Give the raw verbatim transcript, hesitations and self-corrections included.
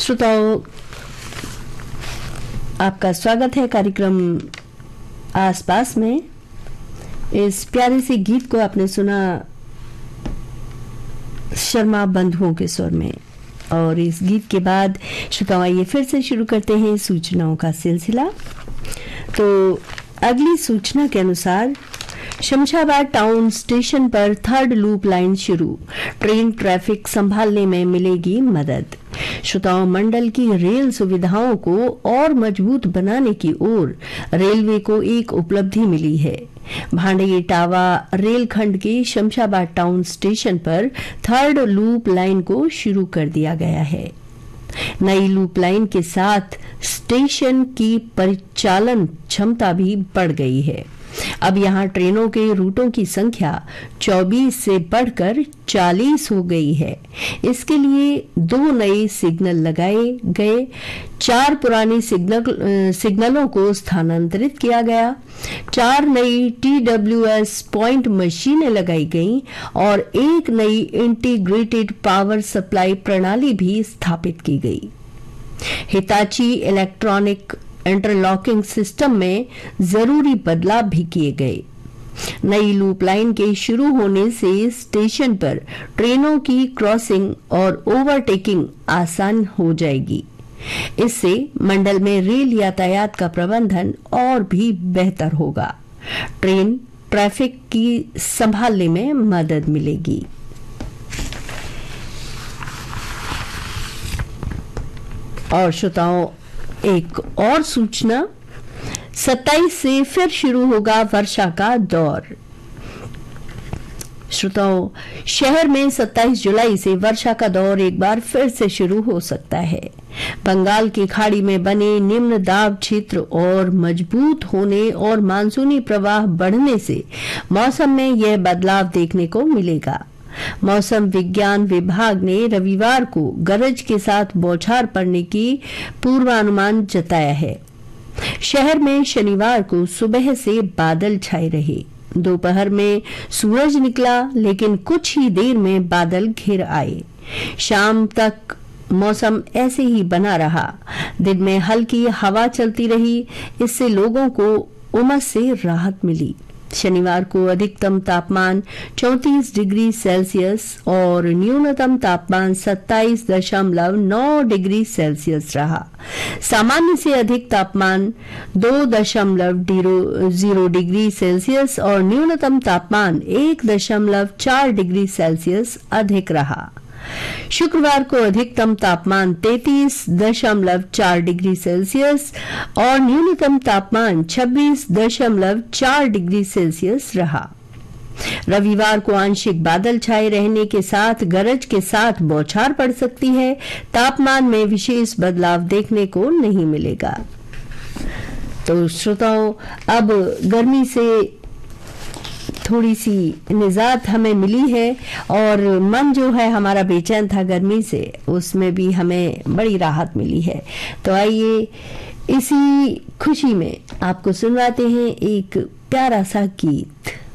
श्रोताओं, आपका स्वागत है कार्यक्रम आसपास में। इस प्यारे से गीत को आपने सुना शर्मा बंधुओं के स्वर में, और इस गीत के बाद श्रोताओं आइए फिर से शुरू करते हैं सूचनाओं का सिलसिला। तो अगली सूचना के अनुसार शमशाबाद टाउन स्टेशन पर थर्ड लूप लाइन शुरू, ट्रेन ट्रैफिक संभालने में मिलेगी मदद। श्रोताओं, मंडल की रेल सुविधाओं को और मजबूत बनाने की ओर रेलवे को एक उपलब्धि मिली है। भांडे इटावा रेलखंड के शमशाबाद टाउन स्टेशन पर थर्ड लूप लाइन को शुरू कर दिया गया है। नई लूप लाइन के साथ स्टेशन की परिचालन क्षमता भी बढ़ गई है। अब यहां ट्रेनों के रूटों की संख्या चौबीस से बढ़कर चालीस हो गई है। इसके लिए दो नए सिग्नल लगाए गए, चार पुराने सिग्नल सिग्नलों को स्थानांतरित किया गया, चार नई टी डब्ल्यू एस पॉइंट मशीनें लगाई गईं और एक नई इंटीग्रेटेड पावर सप्लाई प्रणाली भी स्थापित की गई। हिताची इलेक्ट्रॉनिक इंटरलॉकिंग सिस्टम में जरूरी बदलाव भी किए गए। नई लूप लाइन के शुरू होने से स्टेशन पर ट्रेनों की क्रॉसिंग और ओवरटेकिंग आसान हो जाएगी। इससे मंडल में रेल यातायात का प्रबंधन और भी बेहतर होगा। ट्रेन ट्रैफिक की संभालने में मदद मिलेगी। और श्रोताओं, एक और सूचना, सत्ताईस से फिर शुरू होगा वर्षा का दौर। श्रोताओं, शहर में सत्ताईस जुलाई से वर्षा का दौर एक बार फिर से शुरू हो सकता है। बंगाल की खाड़ी में बने निम्न दाब क्षेत्र और मजबूत होने और मानसूनी प्रवाह बढ़ने से मौसम में यह बदलाव देखने को मिलेगा। मौसम विज्ञान विभाग ने रविवार को गरज के साथ बौछार पड़ने की पूर्वानुमान जताया है। शहर में शनिवार को सुबह से बादल छाए रहे। दोपहर में सूरज निकला, लेकिन कुछ ही देर में बादल घिर आए। शाम तक मौसम ऐसे ही बना रहा। दिन में हल्की हवा चलती रही, इससे लोगों को उमस से राहत मिली। शनिवार को अधिकतम तापमान चौंतीस डिग्री सेल्सियस और न्यूनतम तापमान सत्ताईस दशमलव नौ डिग्री सेल्सियस रहा। सामान्य से अधिक तापमान दो दशमलव जीरो डिग्री सेल्सियस और न्यूनतम तापमान एक दशमलव चार डिग्री सेल्सियस अधिक रहा। शुक्रवार को अधिकतम तापमान तैंतीस दशमलव चार डिग्री सेल्सियस और न्यूनतम तापमान छब्बीस दशमलव चार डिग्री सेल्सियस रहा। रविवार को आंशिक बादल छाए रहने के साथ गरज के साथ बौछार पड़ सकती है। तापमान में विशेष बदलाव देखने को नहीं मिलेगा। तो श्रोताओं, अब गर्मी से थोड़ी सी निजात हमें मिली है और मन जो है हमारा बेचैन था गर्मी से, उसमें भी हमें बड़ी राहत मिली है। तो आइए इसी खुशी में आपको सुनवाते हैं एक प्यारा सा गीत।